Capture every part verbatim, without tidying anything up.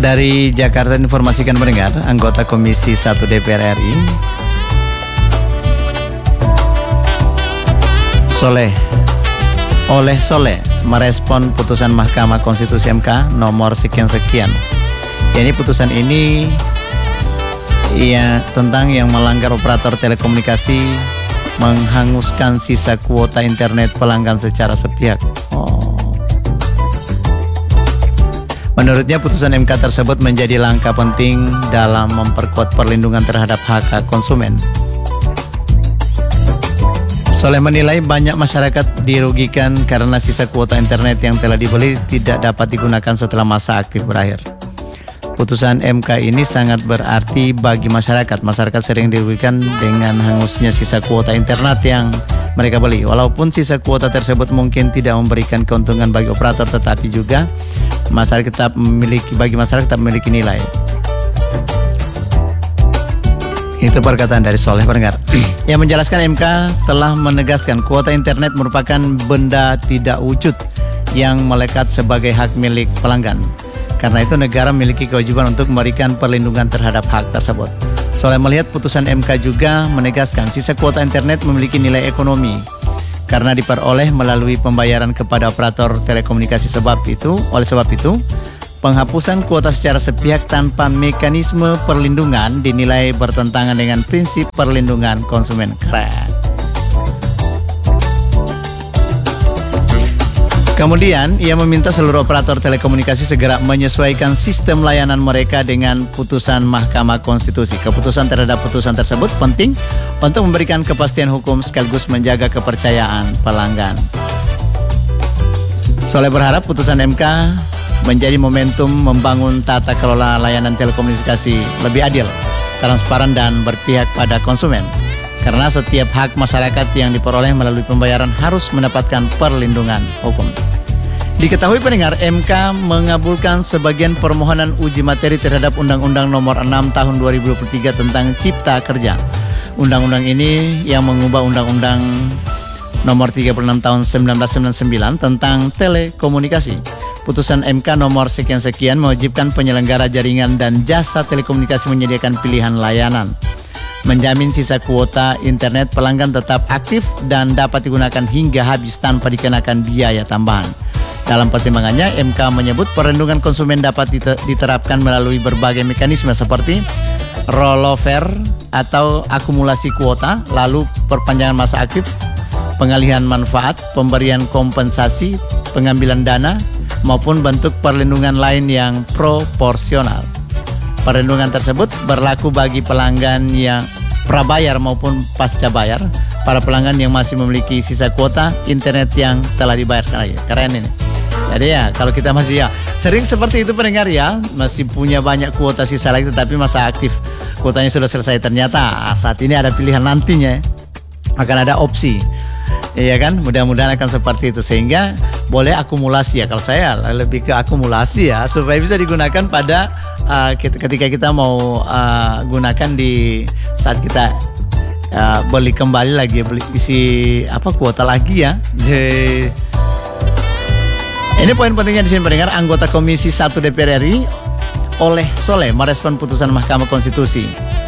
Dari Jakarta informasikan pendengar, anggota Komisi satu D P R R I Soleh Oleh Soleh merespon putusan Mahkamah Konstitusi M K nomor sekian-sekian. Ya, ini putusan ini ya tentang yang melanggar operator telekomunikasi menghanguskan sisa kuota internet pelanggan secara sepihak. Oh. Menurutnya putusan M K tersebut menjadi langkah penting dalam memperkuat perlindungan terhadap hak konsumen. Soleh menilai banyak masyarakat dirugikan karena sisa kuota internet yang telah dibeli tidak dapat digunakan setelah masa aktif berakhir. Putusan M K ini sangat berarti bagi masyarakat. Masyarakat sering dirugikan dengan hangusnya sisa kuota internet yang mereka beli. Walaupun sisa kuota tersebut mungkin tidak memberikan keuntungan bagi operator, tetapi juga masyarakat tetap memiliki bagi masyarakat tetap memiliki nilai. Itu perkataan dari Soleh pendengar. Yang menjelaskan M K telah menegaskan kuota internet merupakan benda tidak wujud yang melekat sebagai hak milik pelanggan. Karena itu negara memiliki kewajiban untuk memberikan perlindungan terhadap hak tersebut. Soleh melihat putusan M K juga menegaskan sisa kuota internet memiliki nilai ekonomi karena diperoleh melalui pembayaran kepada operator telekomunikasi. Sebab itu, oleh sebab itu, penghapusan kuota secara sepihak tanpa mekanisme perlindungan dinilai bertentangan dengan prinsip perlindungan konsumen. Keren. Kemudian, ia meminta seluruh operator telekomunikasi segera menyesuaikan sistem layanan mereka dengan putusan Mahkamah Konstitusi. Keputusan terhadap putusan tersebut penting untuk memberikan kepastian hukum sekaligus menjaga kepercayaan pelanggan. Soleh berharap putusan M K menjadi momentum membangun tata kelola layanan telekomunikasi lebih adil, transparan, dan berpihak pada konsumen. Karena setiap hak masyarakat yang diperoleh melalui pembayaran harus mendapatkan perlindungan hukum. Diketahui pendengar, M K mengabulkan sebagian permohonan uji materi terhadap Undang-Undang Nomor enam Tahun dua ribu dua puluh tiga tentang Cipta Kerja. Undang-undang ini yang mengubah Undang-Undang Nomor tiga puluh enam Tahun seribu sembilan ratus sembilan puluh sembilan tentang telekomunikasi. Putusan M K nomor sekian-sekian mewajibkan penyelenggara jaringan dan jasa telekomunikasi menyediakan pilihan layanan, menjamin sisa kuota internet pelanggan tetap aktif dan dapat digunakan hingga habis tanpa dikenakan biaya tambahan. Dalam pertimbangannya, M K menyebut perlindungan konsumen dapat diterapkan melalui berbagai mekanisme seperti rollover atau akumulasi kuota, lalu perpanjangan masa aktif, pengalihan manfaat, pemberian kompensasi, pengambilan dana, maupun bentuk perlindungan lain yang proporsional. Perlindungan tersebut berlaku bagi pelanggan yang prabayar maupun pasca bayar, para pelanggan yang masih memiliki sisa kuota internet yang telah dibayarkan lagi. Keren ini. Jadi ya, kalau kita masih ya sering seperti itu pendengar ya, masih punya banyak kuota sisa lagi tetapi masa aktif kuotanya sudah selesai, ternyata saat ini ada pilihan nantinya, akan ada opsi. Iya kan, mudah-mudahan akan seperti itu sehingga boleh akumulasi ya. Kalau saya lebih ke akumulasi ya, supaya bisa digunakan pada uh, ketika kita mau uh, gunakan di saat kita uh, beli kembali lagi, beli isi apa kuota lagi ya. Jadi, ini poin pentingnya di sini pendengar. Anggota Komisi satu D P R R I Oleh Soleh merespon putusan Mahkamah Konstitusi,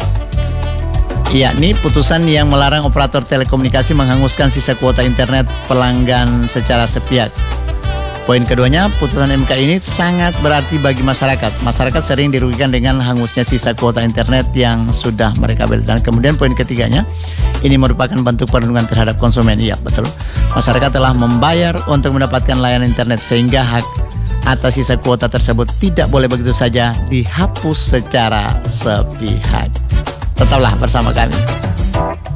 yakni putusan yang melarang operator telekomunikasi menghanguskan sisa kuota internet pelanggan secara sepihak. Poin keduanya, putusan M K ini sangat berarti bagi masyarakat. Masyarakat sering dirugikan dengan hangusnya sisa kuota internet yang sudah mereka beli. Dan kemudian poin ketiganya, ini merupakan bentuk perlindungan terhadap konsumen. Iya, betul. Masyarakat telah membayar untuk mendapatkan layanan internet sehingga hak atas sisa kuota tersebut tidak boleh begitu saja dihapus secara sepihak. Tetaplah bersama kami.